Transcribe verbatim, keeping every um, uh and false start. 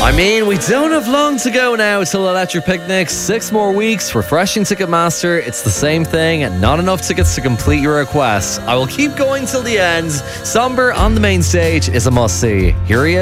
I mean, we don't have long to go now till Electric Picnic. Six more weeks, refreshing Ticketmaster. It's the same thing, and not enough tickets to complete your request. I will keep going till the end. Somber on the main stage is a must-see. Here he is.